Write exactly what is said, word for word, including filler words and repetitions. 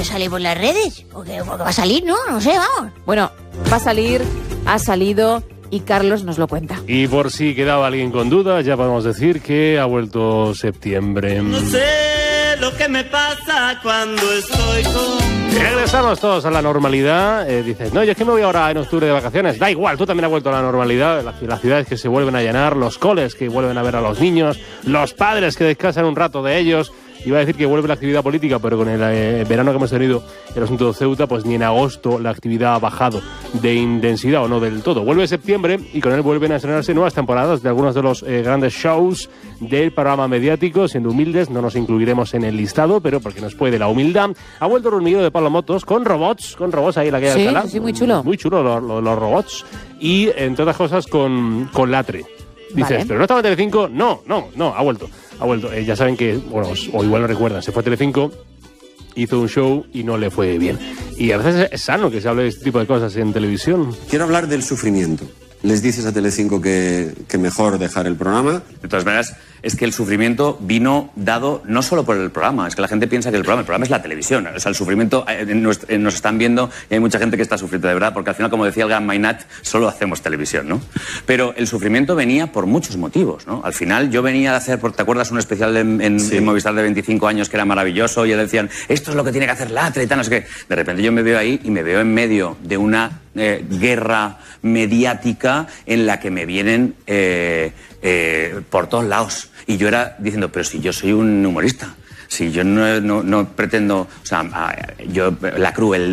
puede salir por las redes. Porque, porque va a salir, ¿no? No sé, vamos. Bueno, va a salir, ha salido y Carlos nos lo cuenta. Y por si quedaba alguien con dudas, ya podemos decir que ha vuelto septiembre. No sé lo que me pasa cuando estoy con... Regresamos todos a la normalidad. Eh, dices, no, yo es que me voy ahora en octubre de vacaciones. Da igual, tú también has vuelto a la normalidad. Las, las ciudades que se vuelven a llenar, los coles que vuelven a ver a los niños, los padres que descansan un rato de ellos. Iba a decir que vuelve la actividad política, pero con el eh, verano que hemos tenido, el asunto de Ceuta, pues ni en agosto la actividad ha bajado de intensidad o no del todo. Vuelve septiembre y con él vuelven a estrenarse nuevas temporadas de algunos de los eh, grandes shows del programa mediático. Siendo humildes, no nos incluiremos en el listado, pero porque nos puede la humildad. Ha vuelto el hormiguero de Pablo Motos con robots, con robots ahí en la calle de Alcalá. Sí, sí, muy chulo. Muy chulo los, los, los robots. Y, entre otras cosas, con, con Latre. Dices, Vale. ¿pero no estaba en Telecinco? No, no, no, ha vuelto. Ha vuelto. Eh, ya saben que, bueno, o igual no recuerdan, se fue a Telecinco, hizo un show y no le fue bien. Y a veces es sano que se hable de este tipo de cosas en televisión. Quiero hablar del sufrimiento. Les dices a Telecinco que, que mejor dejar el programa. De todas maneras, es que el sufrimiento vino dado no solo por el programa, es que la gente piensa que el programa, el programa es la televisión. O sea, el sufrimiento eh, nos, eh, nos están viendo y hay mucha gente que está sufriendo de verdad, porque al final, como decía el gran Mainat, solo hacemos televisión, ¿no? Pero el sufrimiento venía por muchos motivos, ¿no? Al final yo venía a hacer, ¿te acuerdas un especial en, en, sí. en Movistar de veinticinco años que era maravilloso? Y ellos decían, esto es lo que tiene que hacer Latre y tal, no sé qué. De repente yo me veo ahí y me veo en medio de una eh, guerra mediática en la que me vienen eh, eh, por todos lados. Y yo era diciendo, pero si yo soy un humorista, si yo no, no, no pretendo, o sea, yo la crueldad